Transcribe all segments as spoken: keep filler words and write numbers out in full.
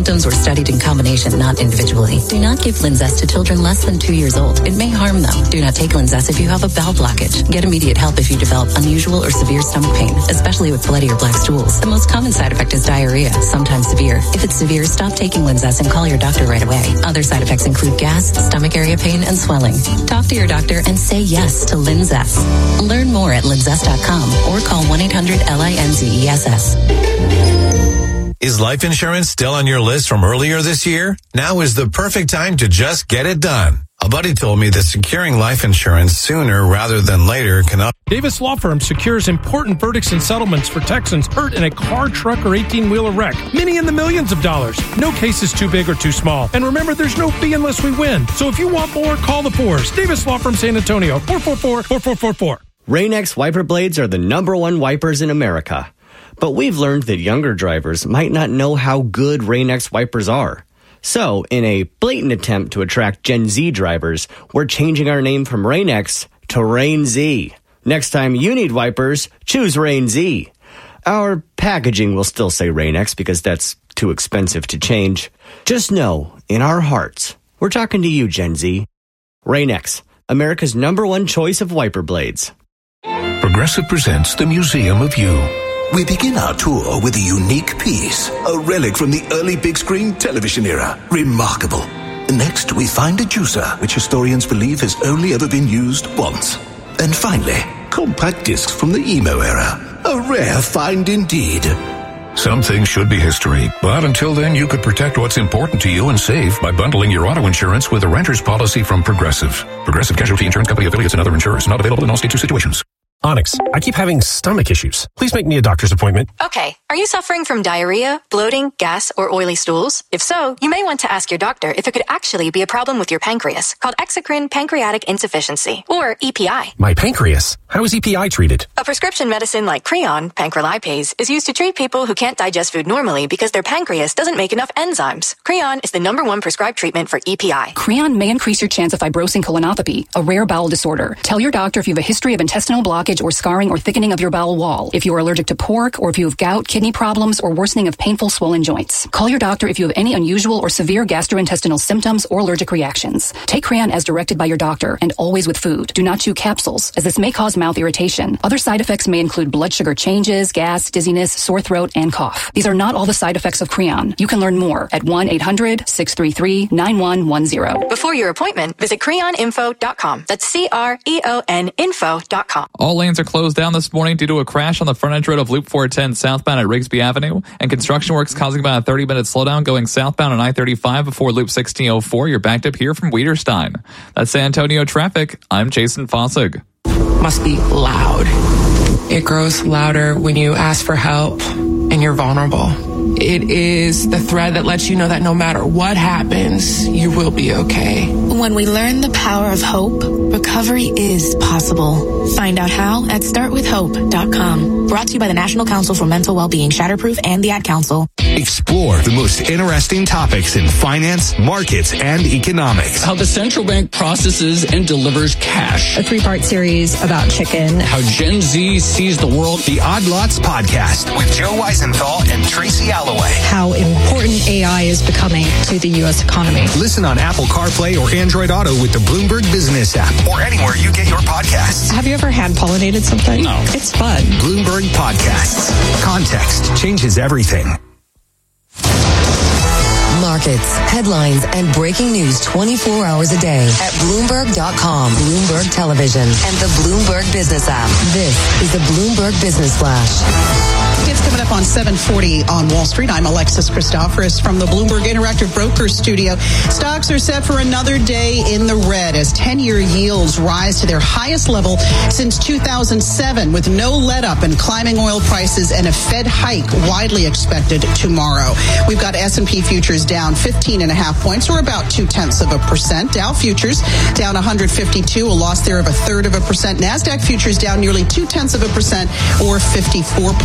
Symptoms were studied in combination, not individually. Do not give Linzess to children less than two years old. It may harm them. Do not take Linzess if you have a bowel blockage. Get immediate help if you develop unusual or severe stomach pain, especially with bloody or black stools. The most common side effect is diarrhea, sometimes severe. If it's severe, stop taking Linzess and call your doctor right away. Other side effects include gas, stomach area pain, and swelling. Talk to your doctor and say yes to Linzess. Learn more at linzess dot com or call one eight hundred L I N Z E S S. Is life insurance still on your list from earlier this year? Now is the perfect time to just get it done. A buddy told me that securing life insurance sooner rather than later can up. Davis Law Firm secures important verdicts and settlements for Texans hurt in a car, truck, or eighteen-wheeler wreck. Many in the millions of dollars. No case is too big or too small. And remember, there's no fee unless we win. So if you want more, call the Fours. Davis Law Firm San Antonio, four four four, four four four four. Rain-X wiper blades are the number one wipers in America. But we've learned that younger drivers might not know how good Rain-X wipers are. So, in a blatant attempt to attract Gen Z drivers, we're changing our name from Rain-X to Rain-Z. Next time you need wipers, choose Rain-Z. Our packaging will still say Rain-X because that's too expensive to change. Just know, in our hearts, we're talking to you, Gen Z. Rain-X, America's number one choice of wiper blades. Progressive presents the Museum of You. We begin our tour with a unique piece, a relic from the early big screen television era. Remarkable. Next, we find a juicer, which historians believe has only ever been used once. And finally, compact discs from the emo era. A rare find indeed. Some things should be history, but until then, you could protect what's important to you and save by bundling your auto insurance with a renter's policy from Progressive. Progressive Casualty Insurance Company affiliates and other insurers. Not available in all states or situations. Onyx, I keep having stomach issues. Please make me a doctor's appointment. Okay. Are you suffering from diarrhea, bloating, gas, or oily stools? If so, you may want to ask your doctor if it could actually be a problem with your pancreas, called exocrine pancreatic insufficiency, or E P I. My pancreas? How is E P I treated? A prescription medicine like Creon, pancrelipase, is used to treat people who can't digest food normally because their pancreas doesn't make enough enzymes. Creon is the number one prescribed treatment for E P I. Creon may increase your chance of fibrosing colonopathy, a rare bowel disorder. Tell your doctor if you have a history of intestinal blockage or scarring or thickening of your bowel wall, if you are allergic to pork, or if you have gout, kidney problems, or worsening of painful swollen joints. Call your doctor if you have any unusual or severe gastrointestinal symptoms or allergic reactions. Take Creon as directed by your doctor and always with food. Do not chew capsules, as this may cause mouth irritation. Other side effects may include blood sugar changes, gas, dizziness, sore throat, and cough. These are not all the side effects of Creon. You can learn more at one eight hundred, six three three, nine one one zero. Before your appointment, visit creon info dot com. That's C R E O N info dot com. All lanes are closed down this morning due to a crash on the frontage road of Loop four ten southbound at Rigsby Avenue, and construction works causing about a thirty minute slowdown going southbound on I thirty-five before Loop sixteen oh four. You're backed up here from Weederstein. That's San Antonio traffic. I'm Jason Fossig. Must be loud. It grows louder when you ask for help and you're vulnerable. It is the thread that lets you know that no matter what happens, you will be okay. When we learn the power of hope, recovery is possible. Find out how at start with hope dot com. Brought to you by the National Council for Mental Wellbeing, Shatterproof, and the Ad Council. Explore the most interesting topics in finance, markets, and economics. How the central bank processes and delivers cash. A three-part series about chicken. How Gen Z sees the world. The Odd Lots Podcast with Joe Weisenthal and Tracy Alloway. How important A I is becoming to the U S economy. Listen on Apple CarPlay or Android Auto with the Bloomberg Business app or anywhere you get your podcasts. Have you ever hand-pollinated something? No. It's fun. Bloomberg Podcasts. Context changes everything. Markets, headlines, and breaking news twenty-four hours a day at Bloomberg dot com, Bloomberg Television, and the Bloomberg Business app. This is the Bloomberg Business Flash. It's coming up on seven forty on Wall Street. I'm Alexis Christoforous from the Bloomberg Interactive Brokers studio. Stocks are set for another day in the red as ten-year yields rise to their highest level since two thousand seven, with no let-up in climbing oil prices and a Fed hike widely expected tomorrow. We've got S and P futures down fifteen and a half points, or about two-tenths of a percent. Dow futures down one hundred fifty-two, a loss there of a third of a percent. NASDAQ futures down nearly two-tenths of a percent, or fifty-four points. Meantime,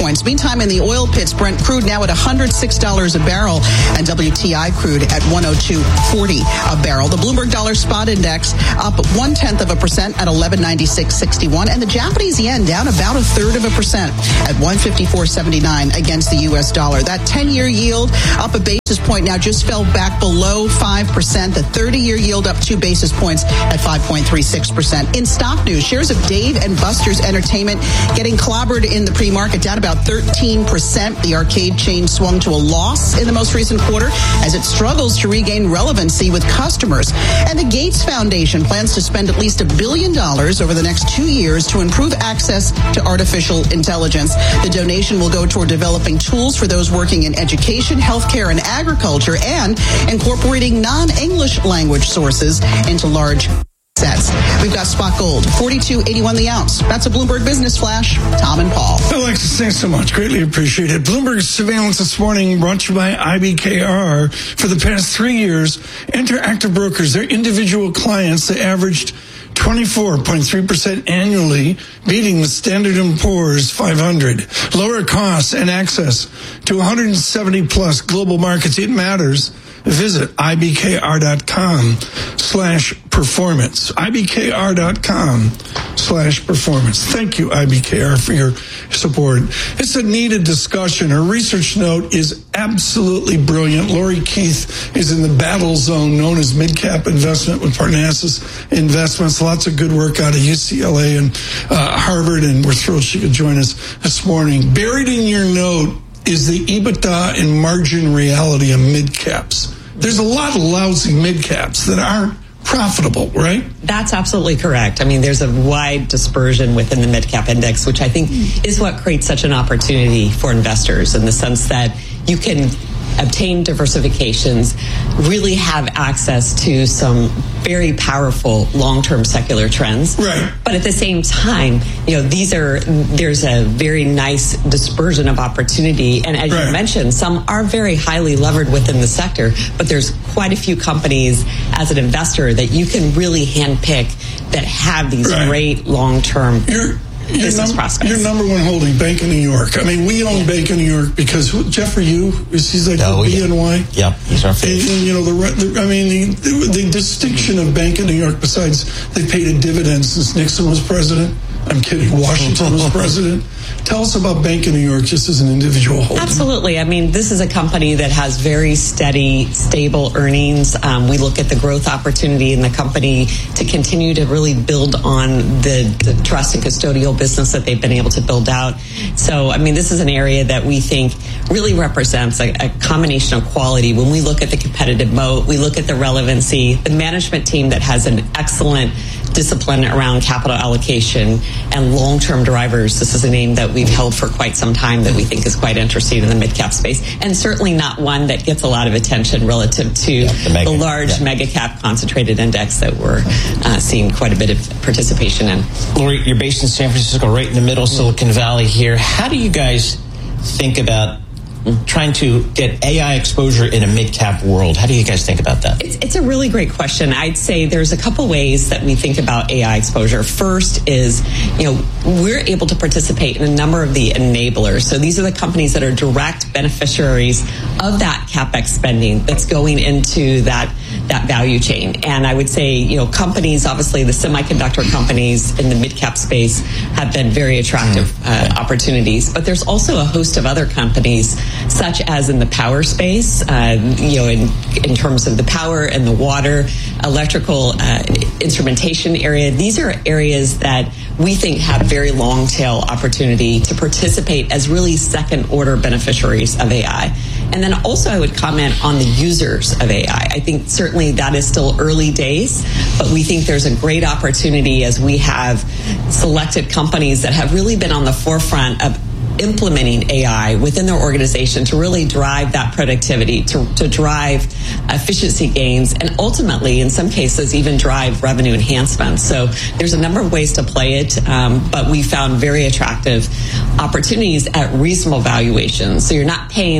time in the oil pits. Brent crude now at one hundred six dollars a barrel and W T I crude at one oh two forty a barrel. The Bloomberg Dollar Spot Index up one-tenth of a percent at eleven ninety-six sixty-one. And the Japanese yen down about a third of a percent at one fifty-four seventy-nine against the U S dollar. That ten-year yield up a basis point now just fell back below five percent. The thirty-year yield up two basis points at five point three six percent. In stock news, shares of Dave and Buster's Entertainment getting clobbered in the pre-market, down about thirteen percent. The arcade chain swung to a loss in the most recent quarter as it struggles to regain relevancy with customers. And the Gates Foundation plans to spend at least a billion dollars over the next two years to improve access to artificial intelligence. The donation will go toward developing tools for those working in education, healthcare, and agriculture, and incorporating non-English language sources into large sets. We've got spot gold, forty-two eighty-one the ounce. That's a Bloomberg Business Flash. Tom and Paul. Alexis, thanks so much. Greatly appreciate it. Bloomberg's surveillance this morning brought to you by I B K R. For the past three years, Interactive Brokers, their individual clients, they averaged twenty-four point three percent annually, beating the Standard and Poor's five hundred. Lower costs and access to one hundred seventy plus global markets. It matters. Visit I B K R dot com slash performance. I B K R dot com slash performance. Thank you, I B K R, for your support. It's a needed discussion. Her research note is absolutely brilliant. Lori Keith is in the battle zone known as Midcap Investment with Parnassus Investments. Lots of good work out of U C L A and uh, Harvard, and we're thrilled she could join us this morning. Buried in your note is the EBITDA and margin reality of mid-caps. There's a lot of lousy mid-caps that aren't profitable, right? That's absolutely correct. I mean, there's a wide dispersion within the mid-cap index, which I think is what creates such an opportunity for investors, in the sense that you can obtain diversifications, really have access to some very powerful long-term secular trends. Right. But at the same time, you know, these are, there's a very nice dispersion of opportunity. And as right. you mentioned, some are very highly levered within the sector, but there's quite a few companies as an investor that you can really handpick that have these right. great long-term You're- Your, business num- prospects. your number one holding, Bank of New York. I mean, we own yeah. Bank of New York because who, Jeffrey, you is he's like oh, B N Y. Yeah, he's our favorite. And, you know, the, the I mean, the, the, the distinction of Bank of New York, besides they paid a dividend since Nixon was president. I'm kidding. Washington was president. Tell us about Bank of New York just as an individual holding. Absolutely. I mean, this is a company that has very steady, stable earnings. Um, we look at the growth opportunity in the company to continue to really build on the, the trust and custodial business that they've been able to build out. So, I mean, this is an area that we think really represents a, a combination of quality. When we look at the competitive moat, we look at the relevancy, the management team that has an excellent discipline around capital allocation and long-term drivers. This is a name that we've held for quite some time that we think is quite interesting in the mid-cap space, and certainly not one that gets a lot of attention relative to yeah, the, mega, the large yeah. mega-cap concentrated index that we're uh, seeing quite a bit of participation in. Lori, you're based in San Francisco, right in the middle, Silicon Valley here. How do you guys think about trying to get A I exposure in a mid-cap world? How do you guys think about that? It's, it's a really great question. I'd say there's a couple ways that we think about A I exposure. First is, you know, we're able to participate in a number of the enablers. So these are the companies that are direct beneficiaries of that CapEx spending that's going into that that value chain. And I would say, you know, companies, obviously the semiconductor companies in the mid-cap space have been very attractive uh, opportunities. But there's also a host of other companies, such as in the power space, uh, you know, in, in terms of the power and the water, electrical uh, instrumentation area. These are areas that we think have very long tail opportunity to participate as really second order beneficiaries of A I. And then also I would comment on the users of A I. I think certainly that is still early days, but we think there's a great opportunity as we have selected companies that have really been on the forefront of implementing A I within their organization to really drive that productivity, to, to drive efficiency gains, and ultimately, in some cases, even drive revenue enhancement. So there's a number of ways to play it, um, but we found very attractive opportunities at reasonable valuations. So you're not paying that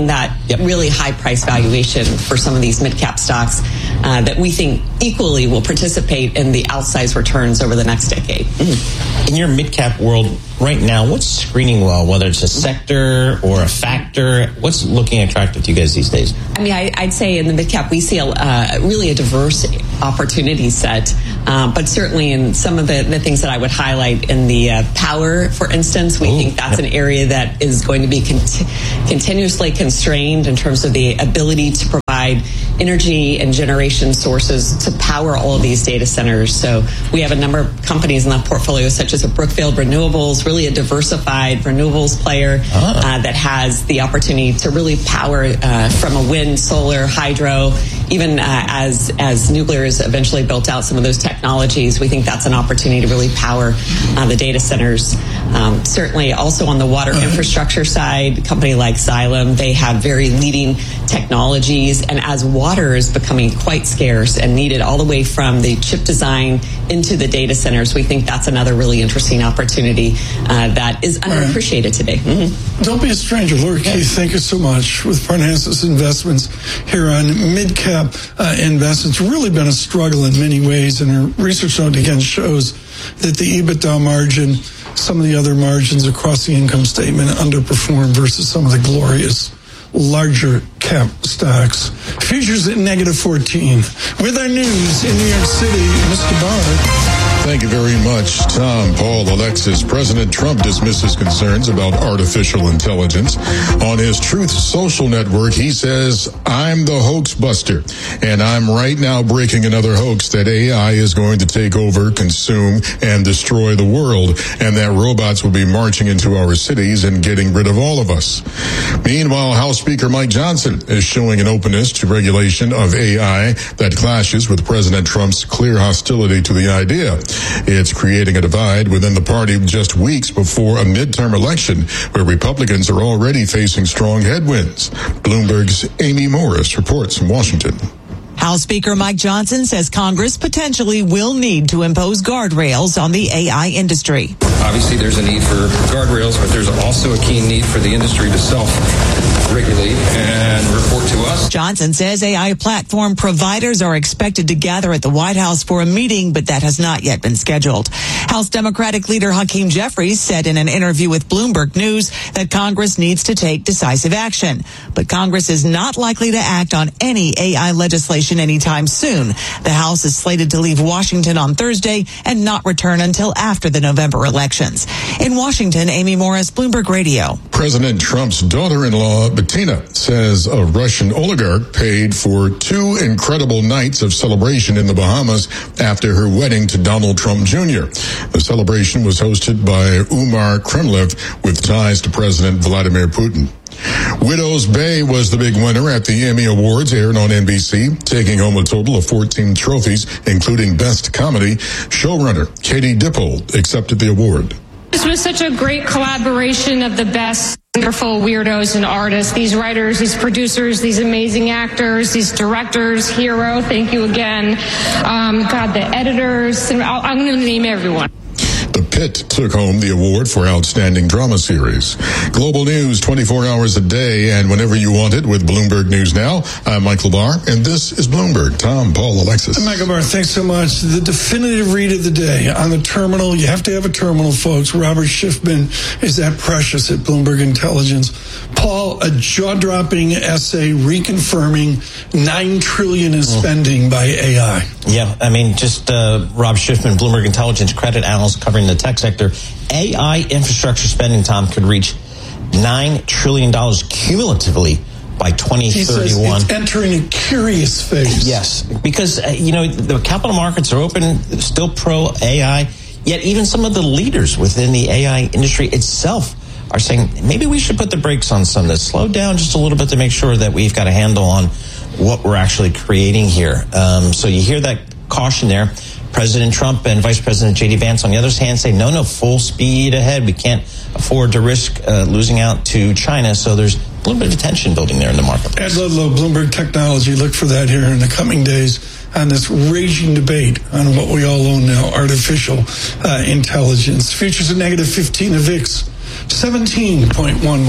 yep. really high price valuation for some of these mid-cap stocks uh, that we think equally will participate in the outsized returns over the next decade. Mm. In your mid-cap world right now, what's screening well, whether it's a sector or a factor? What's looking attractive to you guys these days? I mean, I, I'd say in the mid-cap, we see a, uh, really a diverse opportunity set, um, but certainly in some of the, the things that I would highlight in the uh, power, for instance, we Ooh, think that's yep. an area that is going to be cont- continuously constrained in terms of the ability to provide energy and generation sources to power all of these data centers. So we have a number of companies in that portfolio, such as a Brookfield Renewables, really a diversified renewables player ah. uh, that has the opportunity to really power uh, from a wind, solar, hydro, even uh, as as nuclear is eventually built out some of those technologies. We think that's an opportunity to really power uh, the data centers. Um, certainly also on the water infrastructure side, a company like Xylem, they have very leading technologies. And as water is becoming quite scarce and needed all the way from the chip design into the data centers, we think that's another really interesting opportunity uh, that is underappreciated today. Mm-hmm. Don't be a stranger. Laura yeah. Keith, thank you so much. With Parnassus Investments here on mid-cap uh, investments, really been a struggle in many ways. And our research note again shows that the EBITDA margin, some of the other margins across the income statement underperform versus some of the glorious larger cap stocks. Futures at negative fourteen. With our news in New York City, Mister Barr. Thank you very much, Tom, Paul, Alexis. President Trump dismisses concerns about artificial intelligence. On his Truth Social network, he says, I'm the hoax buster, and I'm right now breaking another hoax that A I is going to take over, consume, and destroy the world, and that robots will be marching into our cities and getting rid of all of us. Meanwhile, House Speaker Mike Johnson is showing an openness to regulation of A I that clashes with President Trump's clear hostility to the idea. It's creating a divide within the party just weeks before a midterm election where Republicans are already facing strong headwinds. Bloomberg's Amy Morris reports from Washington. House Speaker Mike Johnson says Congress potentially will need to impose guardrails on the A I industry. Obviously, there's a need for guardrails, but there's also a keen need for the industry to self-regulate and report to us. Johnson says A I platform providers are expected to gather at the White House for a meeting, but that has not yet been scheduled. House Democratic leader Hakeem Jeffries said in an interview with Bloomberg News that Congress needs to take decisive action. But Congress is not likely to act on any A I legislation anytime soon. The House is slated to leave Washington on Thursday and not return until after the November elections. In Washington, Amy Morris, Bloomberg Radio. President Trump's daughter-in-law, Bettina, says a Russian oligarch paid for two incredible nights of celebration in the Bahamas after her wedding to Donald Trump Junior The celebration was hosted by Umar Kremlev with ties to President Vladimir Putin. Widow's Bay was the big winner at the Emmy Awards, aired on N B C, taking home a total of fourteen trophies, including Best Comedy. Showrunner Katie Dippold accepted the award. This was such a great collaboration of the best wonderful weirdos and artists, these writers, these producers, these amazing actors, these directors, Hero, thank you again. Um, God, the editors, and I'm going to name everyone. The Pit took home the award for Outstanding Drama Series. Global news twenty-four hours a day and whenever you want it with Bloomberg News Now. I'm Michael Barr, and this is Bloomberg. Tom, Paul, Alexis. Michael Barr, thanks so much. The definitive read of the day on the terminal. You have to have a terminal, folks. Robert Schiffman is that precious at Bloomberg Intelligence. Paul, a jaw-dropping essay reconfirming nine trillion dollars in spending by A I. Yeah, I mean, just uh, Rob Schiffman, Bloomberg Intelligence credit analyst covering the tech sector. A I infrastructure spending, Tom, could reach nine trillion dollars cumulatively by twenty thirty-one. It's entering a curious phase. Yes, because, uh, you know, the capital markets are open, still pro-A I, yet even some of the leaders within the A I industry itself are saying, maybe we should put the brakes on some of this, slow down just a little bit to make sure that we've got a handle on what we're actually creating here. Um, so you hear that caution there. President Trump and Vice President J D Vance, on the other hand, say, no, no, full speed ahead. We can't afford to risk uh, losing out to China. So there's a little bit of tension building there in the market. Ed Ludlow, Bloomberg Technology. Look for that here in the coming days on this raging debate on what we all own now, artificial uh, intelligence. Futures at negative fifteen, the V I X seventeen point one one.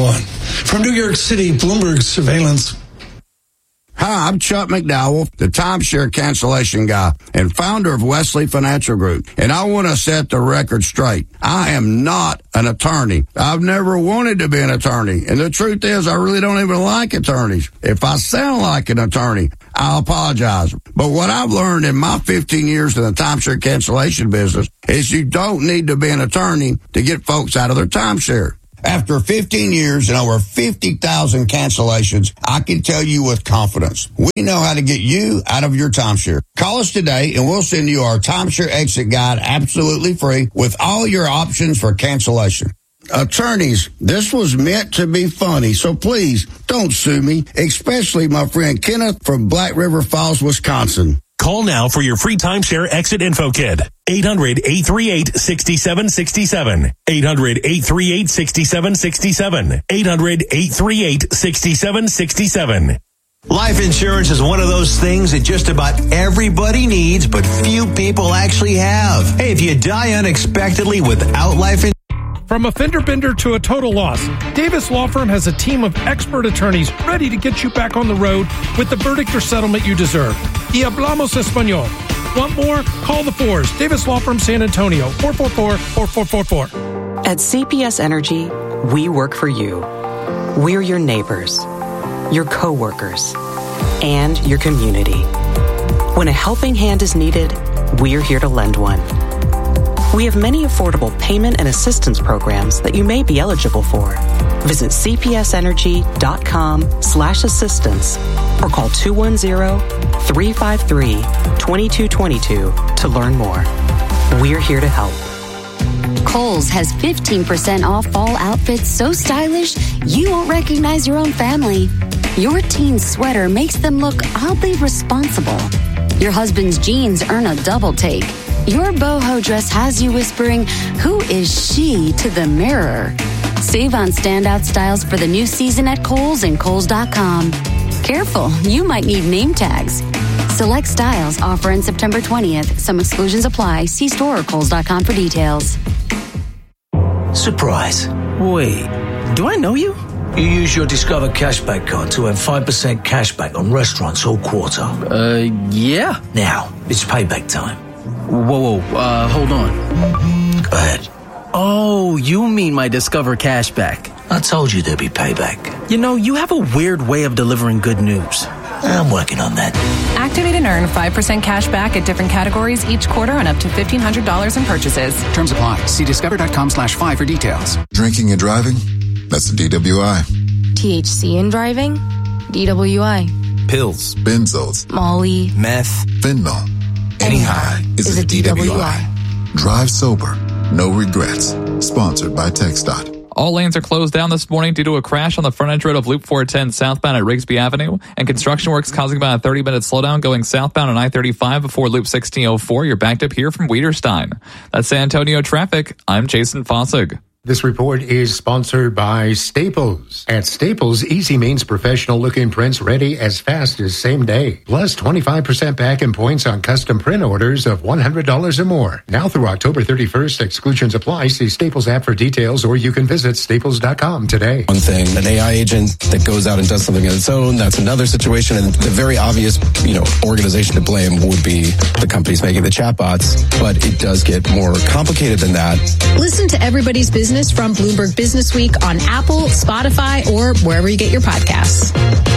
From New York City, Bloomberg Surveillance. Hi, I'm Chuck McDowell, the timeshare cancellation guy and founder of Wesley Financial Group. And I want to set the record straight. I am not an attorney. I've never wanted to be an attorney. And the truth is, I really don't even like attorneys. If I sound like an attorney, I apologize. But what I've learned in my fifteen years in the timeshare cancellation business is you don't need to be an attorney to get folks out of their timeshare. After fifteen years and over fifty thousand cancellations, I can tell you with confidence, we know how to get you out of your timeshare. Call us today and we'll send you our timeshare exit guide absolutely free with all your options for cancellation. Attorneys, this was meant to be funny, so please don't sue me, especially my friend Kenneth from Black River Falls, Wisconsin. Call now for your free timeshare exit info kit. eight hundred, eight three eight, six seven six seven. eight hundred, eight three eight, six seven six seven. eight hundred, eight three eight, six seven six seven. Life insurance is one of those things that just about everybody needs, but few people actually have. Hey, if you die unexpectedly without life insurance, from a fender bender to a total loss, Davis Law Firm has a team of expert attorneys ready to get you back on the road with the verdict or settlement you deserve. Y hablamos español. Want more? Call the fours. Davis Law Firm San Antonio, four four four, four four four four. At C P S Energy, we work for you. We're your neighbors, your coworkers, and your community. When a helping hand is needed, we're here to lend one. We have many affordable payment and assistance programs that you may be eligible for. Visit cpsenergy.com slash assistance or call two one zero, three five three, two two two two to learn more. We're here to help. Kohl's has fifteen percent off fall outfits so stylish you won't recognize your own family. Your teen's sweater makes them look oddly responsible. Your husband's jeans earn a double take. Your boho dress has you whispering, "Who is she?" to the mirror. Save on standout styles for the new season at Kohl's and Kohl's dot com. Careful, you might need name tags. Select styles offer in September twentieth. Some exclusions apply. See store or Kohl's dot com for details. Surprise. Wait, do I know you? You use your Discover Cashback card to earn five percent cashback on restaurants all quarter. Uh, yeah. Now, it's payback time. Whoa, whoa, uh, hold on. Go ahead. Oh, you mean my Discover Cashback. I told you there'd be payback. You know, you have a weird way of delivering good news. I'm working on that. Activate and earn five percent cash back at different categories each quarter on up to fifteen hundred dollars in purchases. Terms apply. See discover.com slash five for details. Drinking and driving? That's the D W I. T H C in driving? D W I. Pills, benzos, Molly, meth, fentanyl. Any high is, is a D W I. D W I. Drive sober. No regrets. Sponsored by TxDOT. All lanes are closed down this morning due to a crash on the frontage road of Loop four ten southbound at Rigsby Avenue, and construction works causing about a thirty-minute slowdown going southbound on I thirty-five before Loop sixteen oh four. You're backed up here from Weederstein. That's San Antonio traffic. I'm Jason Fossig. This report is sponsored by Staples. At Staples, easy means professional-looking prints ready as fast as same day. Plus twenty-five percent back in points on custom print orders of one hundred dollars or more. Now through October thirty-first, exclusions apply. See Staples app for details, or you can visit staples dot com today. One thing, an A I agent that goes out and does something on its own, that's another situation. And the very obvious, you know, organization to blame would be the companies making the chatbots. But it does get more complicated than that. Listen to Everybody's Business from Bloomberg Business Week on Apple, Spotify, or wherever you get your podcasts.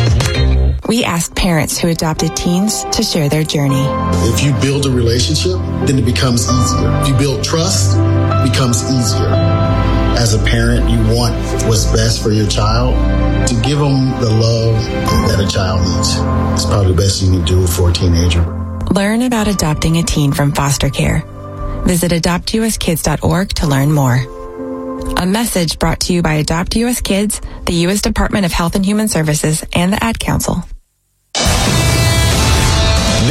We asked parents who adopted teens to share their journey. If you build a relationship, then it becomes easier. If you build trust, it becomes easier. As a parent, you want what's best for your child. To give them the love that a child needs, it's probably the best you can do for a teenager. Learn about adopting a teen from foster care. Visit adopt u s kids dot org to learn more. A message brought to you by Adopt U S Kids, the U S Department of Health and Human Services, and the Ad Council. Now a look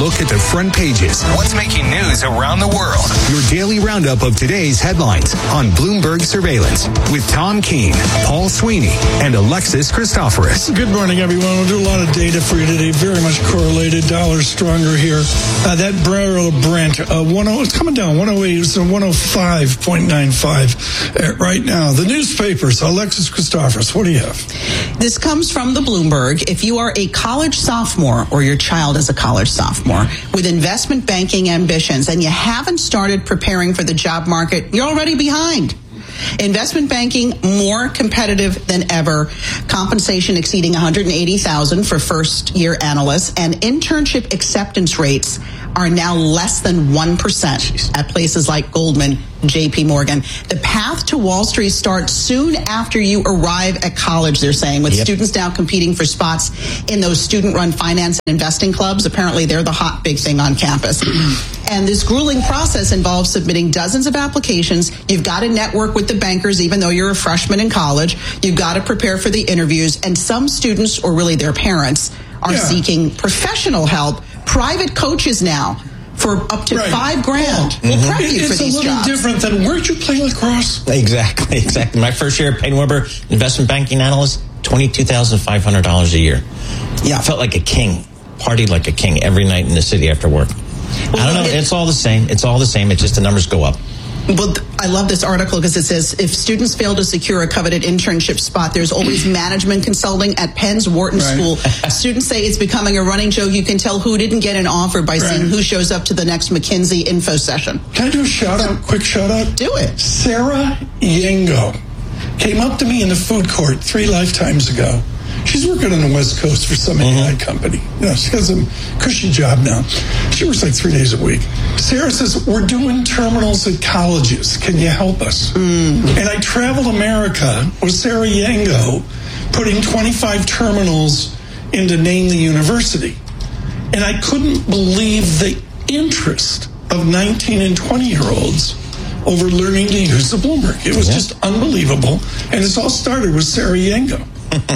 look at the front pages. What's making news around the world? Your daily roundup of today's headlines on Bloomberg Surveillance with Tom Keene, Paul Sweeney, and Alexis Christoforous. Good morning, everyone. We'll do a lot of data for you today. Very much correlated. Dollar stronger here. Uh, that barrel of Brent, uh, ten, it's coming down. one oh eight, it's one oh five point nine five uh, right now. The newspapers, Alexis Christoforous, what do you have? This comes from the Bloomberg. If you are a college sophomore or your child is a college sophomore with investment banking ambitions and you haven't started preparing for the job market, you're already behind. Investment banking more competitive than ever. Compensation exceeding one hundred eighty thousand dollars for first-year analysts, and internship acceptance rates are now less than one percent Jeez. At places like Goldman, J P Morgan. The path to Wall Street starts soon after you arrive at college, they're saying, with yep. students now competing for spots in those student-run finance and investing clubs. Apparently, they're the hot big thing on campus. And this grueling process involves submitting dozens of applications. You've got to network with the bankers, even though you're a freshman in college. You've got to prepare for the interviews. And some students, or really their parents, are yeah. seeking professional help, private coaches now, for up to right. five grand. Mm-hmm. We'll prep you it's for these jobs. It's a little jobs. different than, where'd you play lacrosse? Exactly, exactly. My first year at Payne Webber, investment banking analyst, twenty-two thousand five hundred dollars a year. Yeah. I felt like a king. Partied like a king every night in the city after work. Well, I don't know. It, it's all the same. It's all the same. It's just the numbers go up. Well, I love this article because it says if students fail to secure a coveted internship spot, there's always management consulting at Penn's Wharton right. School. Students say it's becoming a running joke. You can tell who didn't get an offer by right. seeing who shows up to the next McKinsey info session. Can I do a shout out? Quick shout out? Do it. Sarah Yengo came up to me in the food court three lifetimes ago. She's working on the West Coast for some mm-hmm. A I company. You know, she has a cushy job now. She works like three days a week. Sarah says, we're doing terminals at colleges. Can you help us? Mm-hmm. And I traveled America with Sarah Yengo, putting twenty-five terminals into Name the University. And I couldn't believe the interest of nineteen and twenty-year-olds over learning to use the Bloomberg. It was yeah. just unbelievable. And this all started with Sarah Yengo.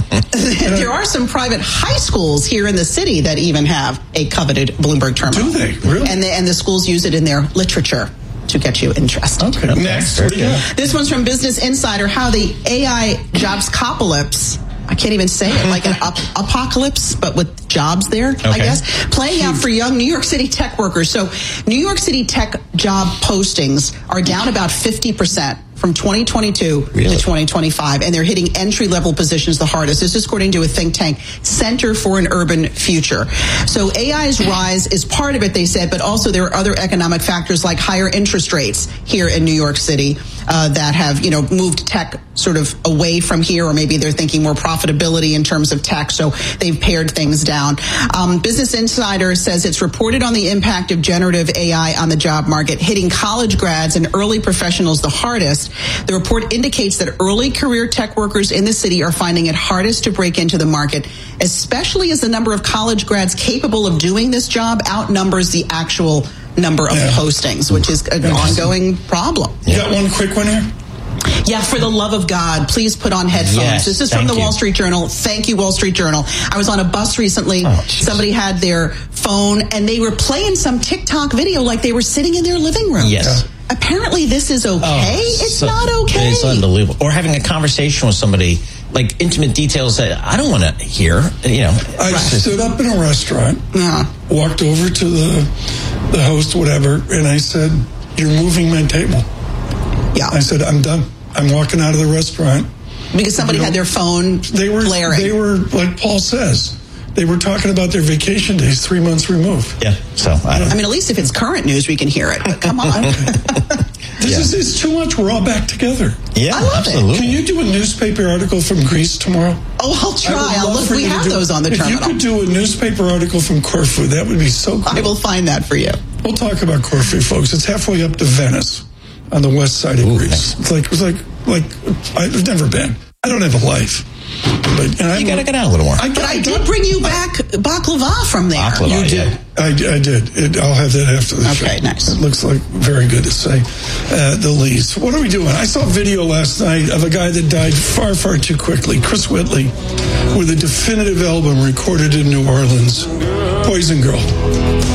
There are some private high schools here in the city that even have a coveted Bloomberg terminal. Do they? Really? And, they, and the schools use it in their literature to get you interested. Okay, next. Yeah. This one's from Business Insider, how the A I jobs copocalypse, I can't even say it, like an up, apocalypse, but with jobs there, okay. I guess, playing out for young New York City tech workers. So New York City tech job postings are down about fifty percent. From twenty twenty-two really? to twenty twenty-five, and they're hitting entry-level positions the hardest. This is according to a think tank, Center for an Urban Future. So A I's rise is part of it, they said, but also there are other economic factors like higher interest rates here in New York City uh, that have, you know, moved tech sort of away from here, or maybe they're thinking more profitability in terms of tech, so they've pared things down. Um, Business Insider says it's reported on the impact of generative A I on the job market, hitting college grads and early professionals the hardest. The report indicates that early career tech workers in the city are finding it hardest to break into the market, especially as the number of college grads capable of doing this job outnumbers the actual number of yeah. postings, which is an ongoing problem. You got one quick one here? Yeah, for the love of God, please put on headphones. Yes, this is from the you. Wall Street Journal. Thank you, Wall Street Journal. I was on a bus recently. Oh, somebody had their phone, and they were playing some TikTok video like they were sitting in their living room. Yes. Yeah. Apparently this is okay. Oh, it's so, not okay. It's unbelievable. Or having a conversation with somebody, like intimate details that I don't want to hear. You know, I right. stood up in a restaurant, yeah. walked over to the the host, whatever, and I said, "You're moving my table." Yeah. I said, "I'm done. I'm walking out of the restaurant." Because somebody you know, had their phone they were, blaring. They were, like Paul says, they were talking about their vacation days three months removed. Yeah, so I don't I mean, at least if it's current news, we can hear it. But come on. This yeah. is it's too much. We're all back together. Yeah, I love absolutely. It. Can you do a newspaper article from Greece tomorrow? Oh, I'll try. I'll look. We have do, those on the if terminal. If you could do a newspaper article from Corfu, that would be so cool. I will find that for you. We'll talk about Corfu, folks. It's halfway up to Venice on the west side of Ooh, Greece. Nice. It's like, it's like, like, I've never been. I don't have a life. But, you got to get out a little more. I, but I, I did bring you back baklava from there. Baklava, you did. Yeah. I, I did. It, I'll have that after the show. Okay, nice. It looks like very good to say uh, the least. What are we doing? I saw a video last night of a guy that died far, far too quickly. Chris Whitley, with a definitive album recorded in New Orleans, Poison Girl.